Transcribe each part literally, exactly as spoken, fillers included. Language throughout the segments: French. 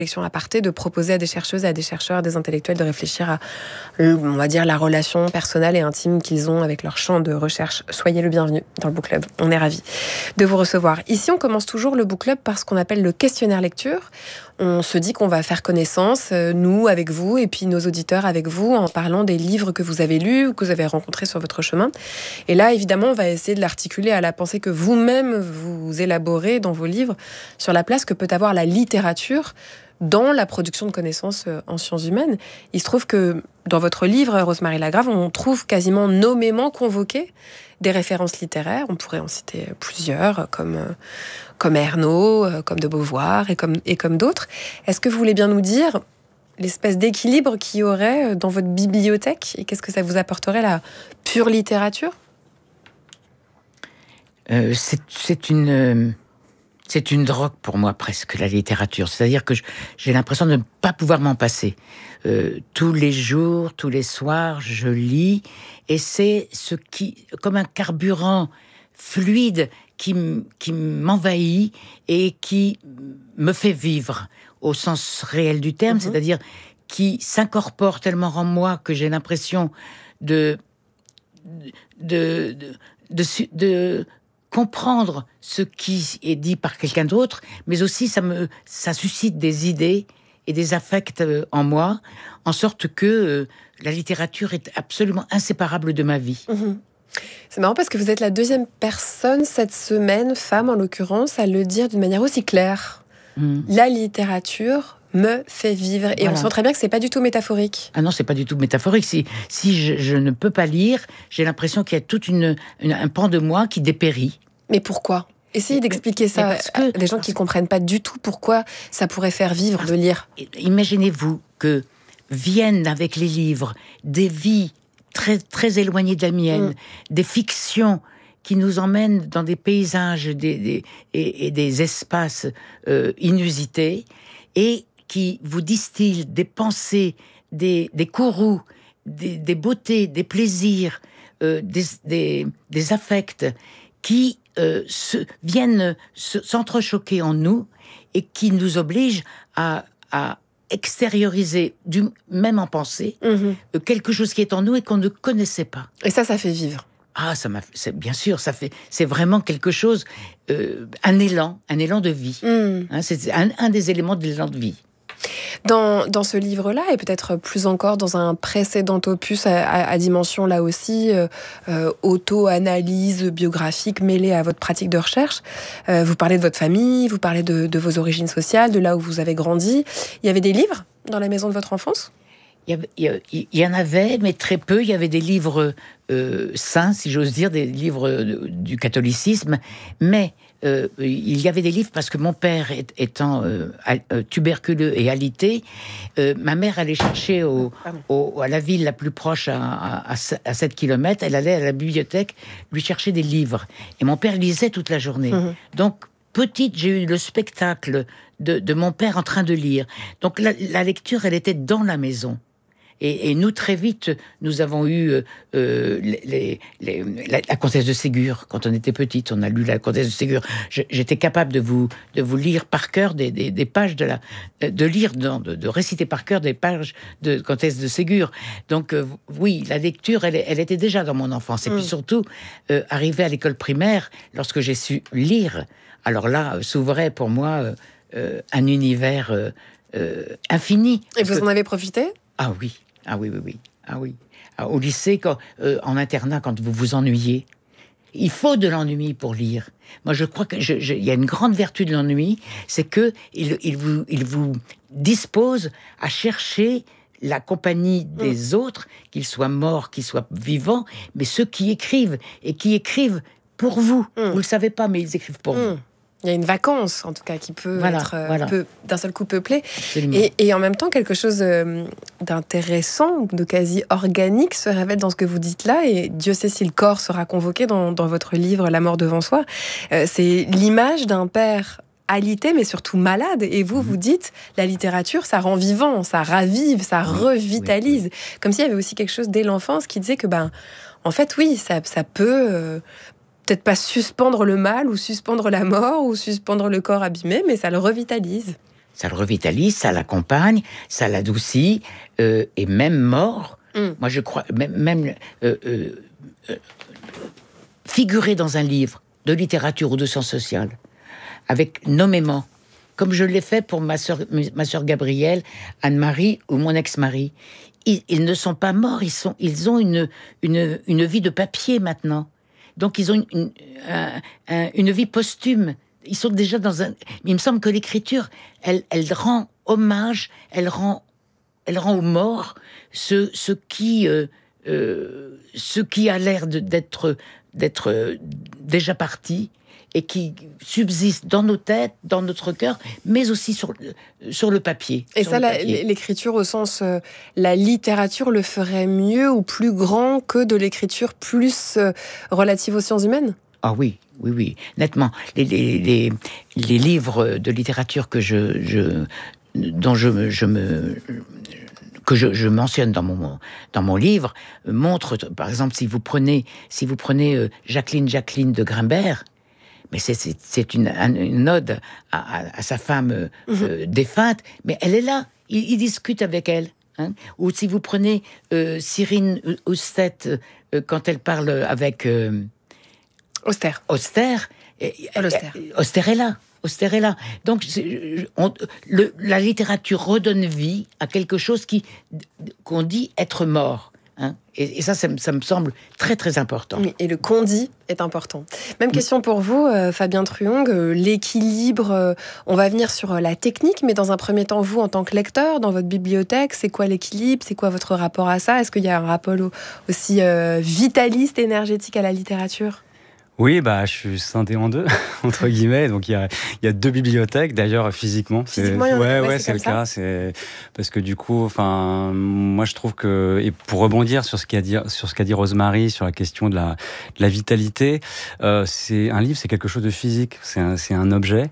réflexion aparté, de proposer à des chercheuses, à des chercheurs, à des intellectuels de réfléchir à, on va dire, la relation personnelle et intime qu'ils ont avec leur champ de recherche. Soyez le bienvenu dans le Book Club. On est ravis de vous recevoir. Ici, on commence toujours le Book Club par ce qu'on appelle le questionnaire lecture. On se dit qu'on va faire connaissance, euh, nous avec vous, et puis nos auditeurs avec vous, en parlant des livres que vous avez lus ou que vous avez rencontrés sur votre chemin. Et là, évidemment, on va essayer de l'articuler à la pensée que vous-même vous élaborez dans vos livres sur la place que peut avoir la littérature dans la production de connaissances en sciences humaines. Il se trouve que dans votre livre, Rosemary Lagrave, on trouve quasiment nommément convoquées des références littéraires. On pourrait en citer plusieurs, comme, comme Ernaud, comme de Beauvoir et comme, et comme d'autres. Est-ce que vous voulez bien nous dire l'espèce d'équilibre qu'il y aurait dans votre bibliothèque et qu'est-ce que ça vous apporterait, la pure littérature ? euh, c'est, c'est une... Euh... C'est une drogue pour moi, presque, la littérature. C'est-à-dire que je, j'ai l'impression de ne pas pouvoir m'en passer. Euh, tous les jours, tous les soirs, je lis. Et c'est ce qui, comme un carburant fluide qui, qui m'envahit et qui me fait vivre au sens réel du terme. Mmh. C'est-à-dire qui s'incorpore tellement en moi que j'ai l'impression de... de, de, de, de, de comprendre ce qui est dit par quelqu'un d'autre, mais aussi ça me ça suscite des idées et des affects en moi, en sorte que euh, la littérature est absolument inséparable de ma vie. Mmh. C'est marrant parce que vous êtes la deuxième personne cette semaine, femme en l'occurrence, à le dire d'une manière aussi claire. Mmh. La littérature me fait vivre. Et voilà. On sent très bien que c'est pas du tout métaphorique. Ah non, c'est pas du tout métaphorique. Si, si je, je ne peux pas lire, j'ai l'impression qu'il y a tout une, une, un pan de moi qui dépérit. Mais pourquoi ? Essayez d'expliquer ça à des gens qui ne comprennent pas du tout pourquoi ça pourrait faire vivre de lire. Imaginez-vous que viennent avec les livres des vies très, très éloignées de la mienne, mmh. des fictions qui nous emmènent dans des paysages des, des, et, et des espaces euh, inusités, et qui vous distillent des pensées, des, des courroux, des, des beautés, des plaisirs, euh, des, des, des affects qui euh, se, viennent se, s'entrechoquer en nous et qui nous obligent à, à extérioriser, du, même en pensée, mmh. euh, quelque chose qui est en nous et qu'on ne connaissait pas. Et ça, ça fait vivre. Ah, ça m'a, c'est, bien sûr, ça fait, c'est vraiment quelque chose, euh, un élan, un élan de vie. Mmh. Hein, c'est un, un des éléments de l'élan de vie. Dans, dans ce livre-là, et peut-être plus encore dans un précédent opus à, à, à dimension, là aussi, euh, euh, auto-analyse biographique mêlée à votre pratique de recherche, euh, vous parlez de votre famille, vous parlez de, de vos origines sociales, de là où vous avez grandi. Il y avait des livres dans la maison de votre enfance ? Il y, avait, il, y, il y en avait, mais très peu. Il y avait des livres euh, saints, si j'ose dire, des livres euh, du catholicisme, mais euh, il y avait des livres parce que mon père est, étant euh, tuberculeux et alité, euh, ma mère allait chercher au, au, à la ville la plus proche, à, à, à sept kilomètres, elle allait à la bibliothèque lui chercher des livres. Et mon père lisait toute la journée. Mmh. Donc, petite, j'ai eu le spectacle de, de mon père en train de lire. Donc, la, la lecture, elle était dans la maison. Et, et nous, très vite, nous avons eu euh, les, les, la, la Comtesse de Ségur. Quand on était petite, on a lu la Comtesse de Ségur. Je, j'étais capable de vous, de vous lire par cœur des, des, des pages de la... De lire, non, de, de réciter par cœur des pages de Comtesse de Ségur. Donc, euh, oui, la lecture, elle, elle était déjà dans mon enfance. Et mmh. puis surtout, euh, arrivé à l'école primaire, lorsque j'ai su lire, alors là, s'ouvrait pour moi euh, un univers euh, euh, infini. Et vous que... en avez profité ? Ah oui. Ah oui, oui, oui. Ah oui. Au lycée, quand, euh, en internat, quand vous vous ennuyez, il faut de l'ennui pour lire. Moi, je crois qu'il y a une grande vertu de l'ennui, c'est que il, il, vous, il vous dispose à chercher la compagnie des mmh. autres, qu'ils soient morts, qu'ils soient vivants, mais ceux qui écrivent, et qui écrivent pour vous. Mmh. Vous le savez pas, mais ils écrivent pour mmh. vous. Il y a une vacance, en tout cas, qui peut voilà, être voilà. Peu, d'un seul coup peuplée. Et, et en même temps, quelque chose euh, d'intéressant, de quasi organique se révèle dans ce que vous dites là. Et Dieu sait si le corps sera convoqué dans, dans votre livre « La mort devant soi ». Euh, c'est l'image d'un père alité, mais surtout malade. Et vous, mmh. vous dites, la littérature, ça rend vivant, ça ravive, ça oui, revitalise. Oui, oui. Comme s'il y avait aussi quelque chose dès l'enfance qui disait que, ben, en fait, oui, ça, ça peut... Euh, peut-être pas suspendre le mal ou suspendre la mort ou suspendre le corps abîmé, mais ça le revitalise. Ça le revitalise, ça l'accompagne, ça l'adoucit, euh, et même mort, mm. moi je crois, même, même euh, euh, euh, figurer dans un livre de littérature ou de sciences sociales, avec nommément, comme je l'ai fait pour ma sœur, ma sœur Gabrielle, Anne-Marie ou mon ex-mari, ils, ils ne sont pas morts, ils, sont, ils ont une, une, une vie de papier maintenant. Donc ils ont une, une, un, un, une vie posthume. Ils sont déjà dans un... Il me semble que l'écriture, elle, elle rend hommage, elle rend, elle rend aux morts ce, ce, qui, euh, euh, ce qui a l'air de, d'être, d'être euh, déjà parti et qui subsiste dans nos têtes, dans notre cœur, mais aussi sur, sur le papier. Et ça, la, l'écriture au sens... Euh, la littérature le ferait mieux ou plus grand que de l'écriture plus euh, relative aux sciences humaines ? Ah oui, oui, oui, nettement. Les, les, les, les livres de littérature que je, je, dont je, je me... que je, je mentionne dans mon, dans mon livre, montrent, par exemple, si vous prenez, si vous prenez euh, Jacqueline Jacqueline de Grimbert, mais c'est, c'est, c'est une, une ode à, à, à sa femme euh, mmh. défunte, mais elle est là, il, il discute avec elle. Hein. Ou si vous prenez euh, Cyrine Oustet, euh, quand elle parle avec... Euh, Auster. Auster. Auster. Auster est là. Auster est là. Donc, on, le, la littérature redonne vie à quelque chose qui, qu'on dit être mort. Hein, et, et ça, ça me, ça me semble très, très important. Oui, et le qu'on dit est important. Même question pour vous, euh, Fabien Truong. Euh, l'équilibre, euh, on va venir sur euh, la technique, mais dans un premier temps, vous, en tant que lecteur, dans votre bibliothèque, c'est quoi l'équilibre ? C'est quoi votre rapport à ça ? Est-ce qu'il y a un rapport aussi euh, vitaliste, énergétique à la littérature ? Oui, bah, je suis scindé en deux, entre guillemets. Donc, il y a, il y a deux bibliothèques, d'ailleurs, physiquement. Physiquement, c'est, il y en a, ouais, ouais, ouais, c'est, c'est le ça. cas. C'est parce que du coup, enfin, moi, je trouve que, et pour rebondir sur ce qu'a dit, sur ce qu'a dit Rosemary, sur la question de la, de la vitalité, euh, c'est un livre, c'est quelque chose de physique. C'est un, c'est un objet.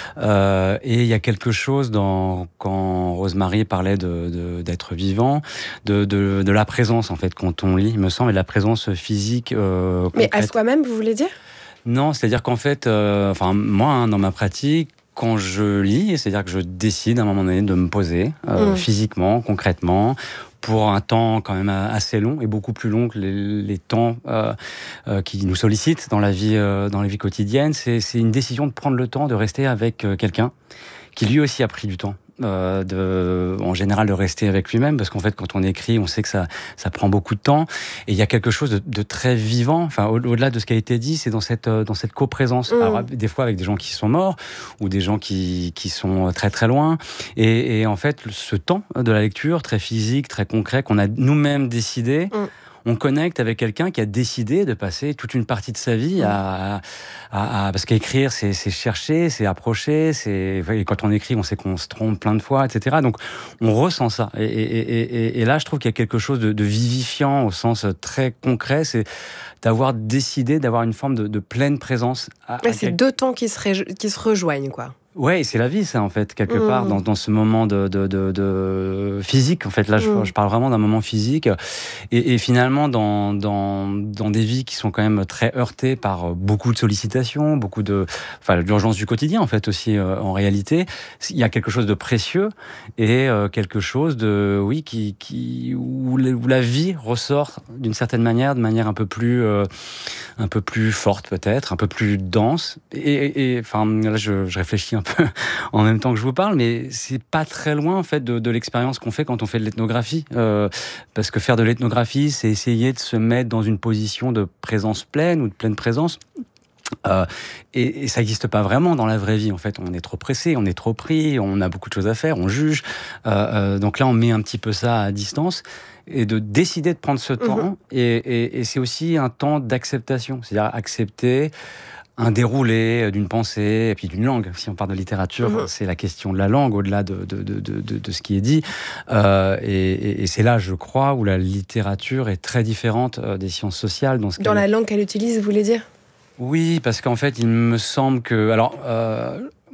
Euh, et il y a quelque chose dans, quand Rosemary parlait de, de, d'être vivant, de, de, de la présence, en fait, quand on lit, il me semble, et de la présence physique. Euh, Mais à soi-même, vous voulez dire ? Non, c'est-à-dire qu'en fait, euh, enfin moi, hein, dans ma pratique, quand je lis, c'est-à-dire que je décide à un moment donné de me poser euh, mmh. physiquement, concrètement, pour un temps quand même assez long et beaucoup plus long que les, les temps euh, euh, qui nous sollicitent dans la vie, euh, dans la vie quotidienne. C'est, c'est une décision de prendre le temps de rester avec euh, quelqu'un qui lui aussi a pris du temps. Euh, de, en général de rester avec lui-même, parce qu'en fait quand on écrit on sait que ça, ça prend beaucoup de temps et il y a quelque chose de, de très vivant, enfin au, au-delà de ce qui a été dit, c'est dans cette, dans cette coprésence, mmh. Alors, des fois avec des gens qui sont morts ou des gens qui, qui sont très très loin et, et en fait ce temps de la lecture très physique, très concret qu'on a nous-mêmes décidé, mmh. On connecte avec quelqu'un qui a décidé de passer toute une partie de sa vie à, à, à parce qu'écrire, c'est, c'est chercher, c'est approcher, c'est et quand on écrit, on sait qu'on se trompe plein de fois, et cetera. Donc, on ressent ça. Et, et, et, et là, je trouve qu'il y a quelque chose de, de vivifiant au sens très concret, c'est d'avoir décidé d'avoir une forme de, de pleine présence. À, ouais, à c'est quel... deux temps qui se, ré... qui se rejoignent, quoi. Ouais, c'est la vie, ça, en fait, quelque mmh. part, dans, dans ce moment de, de, de, de physique. En fait, là, je, mmh. je parle vraiment d'un moment physique. Et, et finalement, dans, dans, dans des vies qui sont quand même très heurtées par beaucoup de sollicitations, beaucoup de, enfin, l'urgence du quotidien, en fait, aussi, euh, en réalité, il y a quelque chose de précieux et euh, quelque chose de, oui, qui, qui, où, le, où la vie ressort d'une certaine manière, de manière un peu plus, euh, un peu plus forte, peut-être, un peu plus dense. Et, et enfin, là, je, je réfléchis un peu en même temps que je vous parle, mais c'est pas très loin en fait de, de l'expérience qu'on fait quand on fait de l'ethnographie, euh, parce que faire de l'ethnographie, c'est essayer de se mettre dans une position de présence pleine ou de pleine présence. Euh, et, et ça n'existe pas vraiment dans la vraie vie. En fait, on est trop pressé, on est trop pris, on a beaucoup de choses à faire, on juge. Euh, euh, donc là, on met un petit peu ça à distance et de décider de prendre ce mmh. temps. Et, et, et c'est aussi un temps d'acceptation, c'est-à-dire accepter un déroulé d'une pensée et puis d'une langue. Si on parle de littérature, mmh. c'est la question de la langue au-delà de, de, de, de, de ce qui est dit. Euh, et, et, et c'est là, je crois, où la littérature est très différente des sciences sociales. Dans, ce dans la langue qu'elle utilise, vous voulez dire ? Oui, parce qu'en fait, il me semble que... Alors, euh,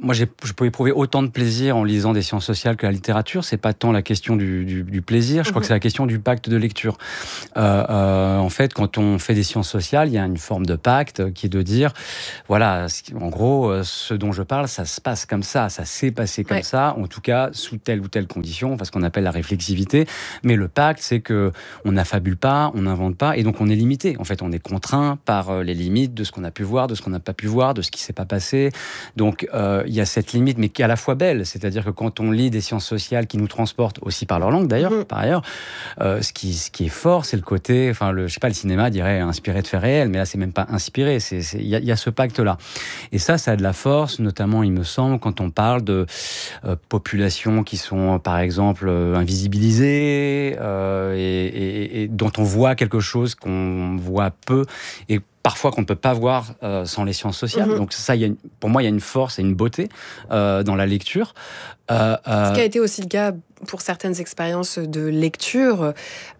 moi, j'ai, je peux éprouver autant de plaisir en lisant des sciences sociales que la littérature. C'est pas tant la question du, du, du plaisir, je crois mmh. que c'est la question du pacte de lecture. Euh, euh, en fait, quand on fait des sciences sociales, il y a une forme de pacte qui est de dire, voilà, en gros, ce dont je parle, ça se passe comme ça, ça s'est passé comme ouais. ça, en tout cas, sous telle ou telle condition, enfin, ce qu'on appelle la réflexivité. Mais le pacte, c'est que on n'affabule pas, on n'invente pas, et donc on est limité. En fait, on est contraint par les limites de ce qu'on a pu voir, de ce qu'on n'a pas pu voir, de ce qui s'est pas passé. Donc, euh, il y a cette limite, mais qui est à la fois belle. C'est-à-dire que quand on lit des sciences sociales qui nous transportent aussi par leur langue, d'ailleurs, mmh. par ailleurs, euh, ce qui, ce qui est fort, c'est le côté, enfin, le, je sais pas, le cinéma dirait inspiré de faits réels, mais là, c'est même pas inspiré. C'est, c'est, il y a, il y a ce pacte-là. Et ça, ça a de la force, notamment, il me semble, quand on parle de euh, populations qui sont, par exemple, euh, invisibilisées euh, et, et, et dont on voit quelque chose qu'on voit peu et parfois qu'on ne peut pas voir euh, sans les sciences sociales. Mmh. Donc ça, y a une, pour moi, il y a une force et une beauté euh, dans la lecture. Euh, euh... Ce qui a été aussi le cas pour certaines expériences de lecture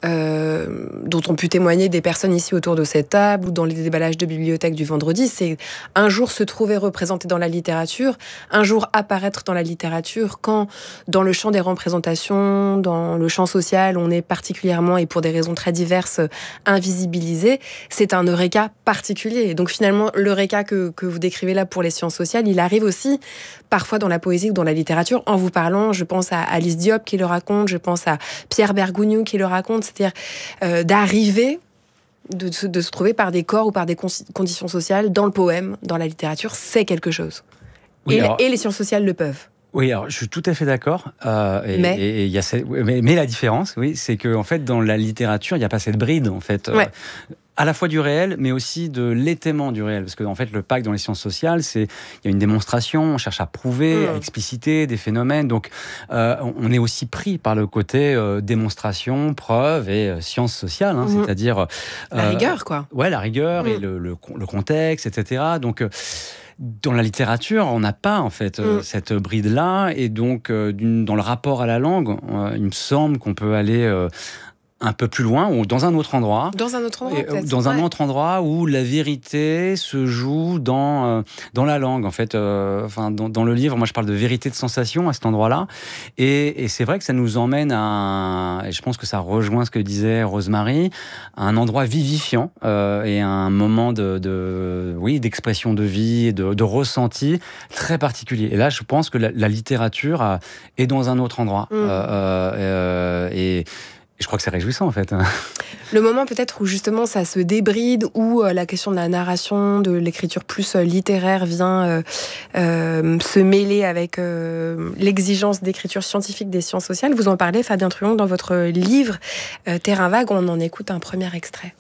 euh, dont ont pu témoigner des personnes ici autour de cette table ou dans les déballages de bibliothèque du vendredi, c'est un jour se trouver représenté dans la littérature, un jour apparaître dans la littérature, quand dans le champ des représentations, dans le champ social, on est particulièrement, et pour des raisons très diverses, invisibilisé, c'est un eureka particulier. Donc finalement, l'eureka que, que vous décrivez là pour les sciences sociales, il arrive aussi parfois dans la poésie ou dans la littérature. En vous parlant, je pense à Alice Diop qui le raconte, je pense à Pierre Bergogneau qui le raconte, c'est-à-dire euh, d'arriver, de, de se trouver par des corps ou par des con- conditions sociales dans le poème, dans la littérature, c'est quelque chose. Oui, et, alors... et les sciences sociales le peuvent. Oui, alors je suis tout à fait d'accord. Euh, et, mais... Et, et y a cette... mais, mais la différence, oui, c'est que en fait, dans la littérature, il n'y a pas cette bride, en fait. Ouais. Euh, à la fois du réel, mais aussi de l'étaiement du réel. Parce que, en fait, le pacte dans les sciences sociales, c'est, il y a une démonstration, on cherche à prouver, mmh. à expliciter des phénomènes. Donc, euh, on est aussi pris par le côté euh, démonstration, preuve et euh, sciences sociales. Hein, mmh. C'est-à-dire... Euh, la rigueur, quoi. Ouais, la rigueur mmh. et le, le, le contexte, et cetera. Donc... Euh, dans la littérature, on n'a pas en fait euh, mmh. cette bride-là, et donc euh, d'une, dans le rapport à la langue, euh, il me semble qu'on peut aller euh, un peu plus loin ou dans un autre endroit. Dans un autre endroit, et, peut-être. Dans un ouais. autre endroit où la vérité se joue dans euh, dans la langue. En fait, euh, enfin dans, dans le livre, moi je parle de vérité de sensation à cet endroit-là, et, et c'est vrai que ça nous emmène à, un, et je pense que ça rejoint ce que disait Rosemary, à un endroit vivifiant euh, et à un moment de, de oui d'expression de vie et de, de ressenti très particulier. Et là, je pense que la, la littérature a, est dans un autre endroit mmh. euh, euh, et je crois que c'est réjouissant en fait. Le moment peut-être où justement ça se débride, où euh, la question de la narration, de l'écriture plus euh, littéraire vient euh, euh, se mêler avec euh, l'exigence d'écriture scientifique des sciences sociales. Vous en parlez, Fabien Truong, dans votre livre euh, Terrain vague. On en écoute un premier extrait.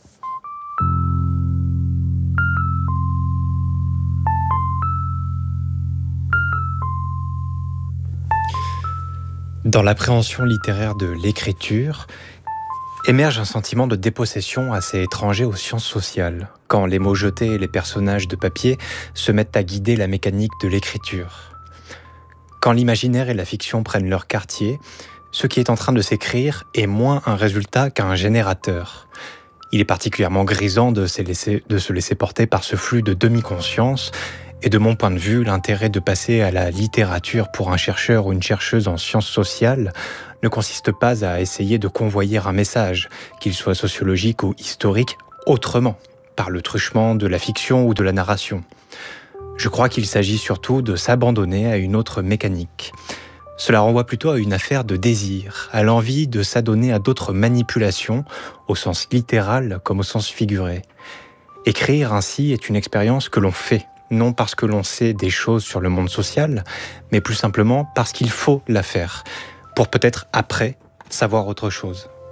Dans l'appréhension littéraire de l'écriture, émerge un sentiment de dépossession assez étranger aux sciences sociales, quand les mots jetés et les personnages de papier se mettent à guider la mécanique de l'écriture. Quand l'imaginaire et la fiction prennent leur quartier, ce qui est en train de s'écrire est moins un résultat qu'un générateur. Il est particulièrement grisant de se laisser, de se laisser porter par ce flux de demi-conscience. Et de mon point de vue, l'intérêt de passer à la littérature pour un chercheur ou une chercheuse en sciences sociales ne consiste pas à essayer de convoyer un message, qu'il soit sociologique ou historique, autrement, par le truchement de la fiction ou de la narration. Je crois qu'il s'agit surtout de s'abandonner à une autre mécanique. Cela renvoie plutôt à une affaire de désir, à l'envie de s'adonner à d'autres manipulations, au sens littéral comme au sens figuré. Écrire ainsi est une expérience que l'on fait, non parce que l'on sait des choses sur le monde social, mais plus simplement parce qu'il faut la faire, pour peut-être après savoir autre chose.